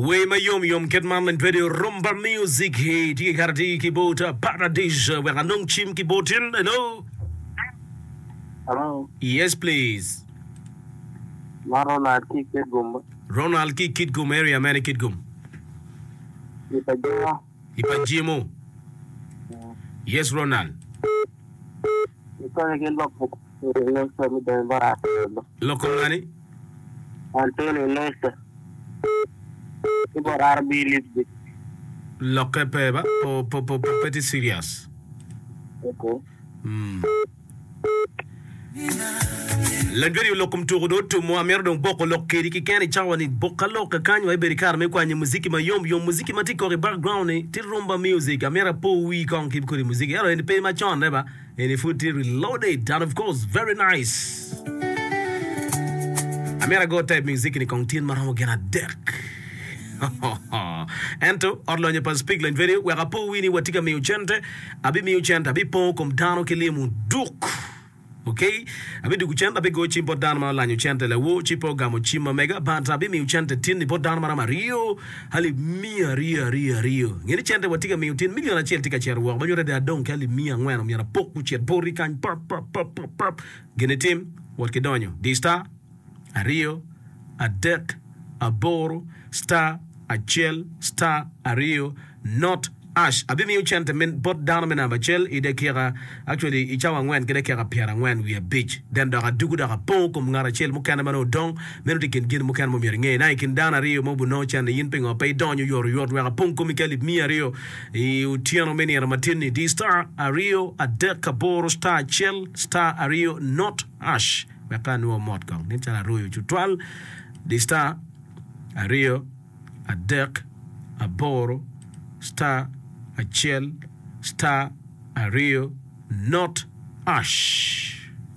Way mayom yom ketman and radio rumba music hey tiki karati kibota paradise where anong chim kibotin. Hello. Hello. Yes, please. Ronald Ki Kidgum. Ronald Ki Kidgum area man Kidgum. Ipajimo. Yes, Ronald. Local nani? Antonio Lester. Ibar RB Lisbon. Local peba po pretty serious. Okay. Langari lokum turudo to mo amerdon boko lokeri ki kani chawani bokalo ka kanyo e berikar me kwanye muziki mayom yom muziki matiko re background ni ti rumba music amera po wi kon kip ko muziki ero en pay ma chon neba en futi reloaded and of course very nice amera go type music ni kon tin maramo gena deck Ento orlonye pa speak line video we rapo wini watika mi uchente abi po kom dano kilimu duk. Okay, abi du kuchenda abi go chimpo dan ma la nyuchente le wo chipo gamo chima mega banta abi mi uchente tin ni po dan ma Rio hali mia rio ngeni chente watika mi utin miliona chel tika cher wo banyore da don kali mia ngweno mia poku cher bori kan pop gene tim wat kedonyo di star a Rio a deck a boro star a chel star a Rio not Ash, abi mi uchente min bot down min abachel ide kira actually ichawa ngwen kide kira piara ngwen we a beach then da dugu da pon kum ngara chel mukana mano dong menu dikin gin mukana mo miringe na ikin dana rio mo buno chande yin ping o pay don yor we a pon kum kali mi rio I utiano meni ara matini di star a Rio a decaboro star chel star a Rio not Ash we kan no mod kong nin chala royo chutwal di star a Rio a dec a boro star a chel, star, a Rio, not Ash.